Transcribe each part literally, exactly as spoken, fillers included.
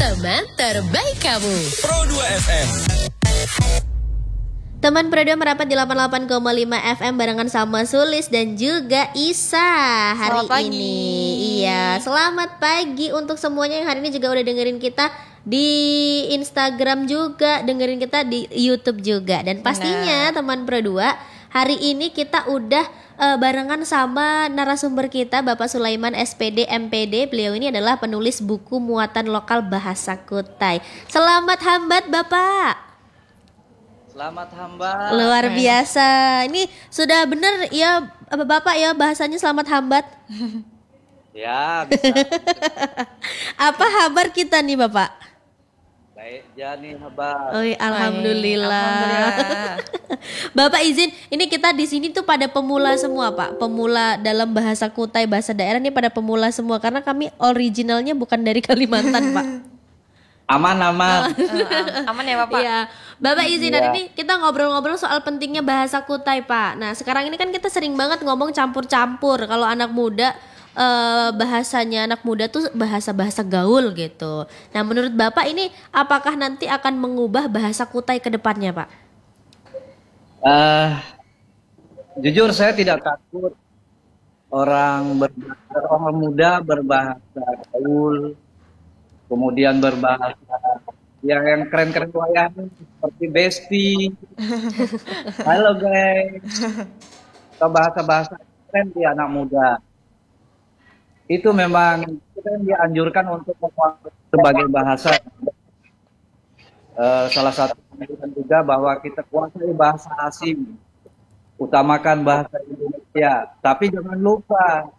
teman terbaik kamu. Pro dua F M. Teman Pro dua merapat di delapan puluh delapan koma lima F M barengan sama Sulis dan juga Isa hari Selamat pagi. ini. Iya, selamat pagi untuk semuanya yang hari ini juga udah dengerin kita di Instagram juga, dengerin kita di YouTube juga. Dan pastinya teman Pro dua, hari ini kita udah uh, barengan sama narasumber kita Bapak Sulaiman S P D M P D. Beliau ini adalah penulis buku muatan lokal bahasa Kutai. Selamat hambat Bapak. Selamat hamba. Luar biasa. Ini sudah benar ya Bapak ya bahasanya selamat hambat. Ya, bisa. Apa kabar kita nih Bapak? Baik, jani hamba. Oh, alhamdulillah. Alhamdulillah. Bapak izin, ini kita di sini tuh pada pemula semua Pak. Pemula dalam bahasa Kutai, bahasa daerah ini pada pemula semua karena kami originalnya bukan dari Kalimantan Pak. Aman, aman. Uh, aman ya Bapak? Iya, Bapak izin hari Iya. ini kita ngobrol-ngobrol soal pentingnya bahasa Kutai Pak. Nah sekarang ini kan kita sering banget ngomong campur-campur. Kalau anak muda eh, bahasanya anak muda tuh bahasa-bahasa gaul gitu. Nah menurut Bapak ini apakah nanti akan mengubah bahasa Kutai ke depannya Pak? Eh, jujur saya tidak takut orang berbahasa, orang muda berbahasa gaul, kemudian berbahasa yang yang keren-keren wayang seperti Besti. Halo guys. Atau bahasa-bahasa keren di anak muda. Itu memang kita yang dianjurkan untuk menguasai sebagai bahasa. Eh, salah satu anjuran juga bahwa kita kuasai bahasa asing, utamakan bahasa Indonesia. Tapi jangan lupa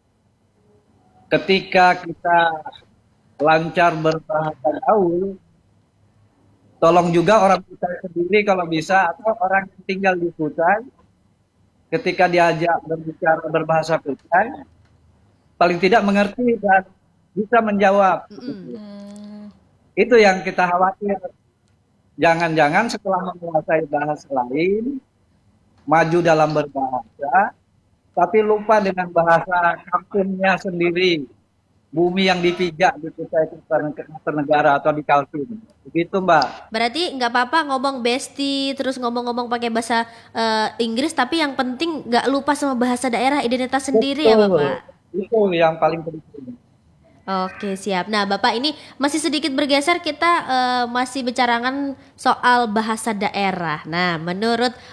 ketika kita lancar berbahasa gaul, tolong juga orang Kutai sendiri kalau bisa, atau orang yang tinggal di Kutai, ketika diajak berbicara berbahasa Kutai, paling tidak mengerti dan bisa menjawab. Itu yang kita khawatir. Jangan-jangan setelah menguasai bahasa lain, maju dalam berbahasa, tapi lupa dengan bahasa kampungnya sendiri. Bumi yang dipijak di Kutai Kartanegara atau di Kaltim. Begitu Mbak. Berarti nggak apa-apa ngomong Besti terus ngomong-ngomong pakai bahasa eh, Inggris tapi yang penting nggak lupa sama bahasa daerah identitas sendiri ya Bapak. Itu yang paling penting. Oke siap. Nah Bapak ini masih sedikit bergeser kita eh, masih bicarakan soal bahasa daerah. Nah menurut